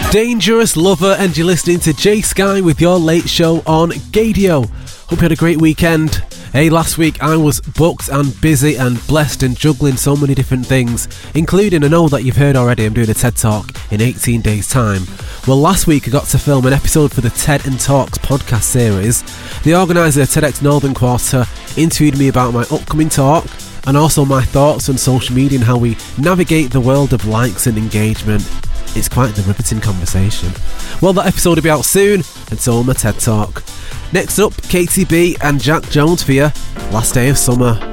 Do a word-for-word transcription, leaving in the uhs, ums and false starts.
Dangerous Lover, and you're listening to Jay Sky with your late show on Gadio. Hope you had a great weekend. Hey, last week I was booked and busy and blessed and juggling so many different things, including, I know that you've heard already, I'm doing a TED Talk in eighteen days time. Well, last week I got to film an episode for the TED and Talks podcast series. The organiser, TEDx Northern Quarter, interviewed me about my upcoming talk and also my thoughts on social media and how we navigate the world of likes and engagement. It's quite the riveting conversation. Well, that episode will be out soon, and so will my TED Talk. Next up, Katie B and Jack Jones for you, Last Day of Summer.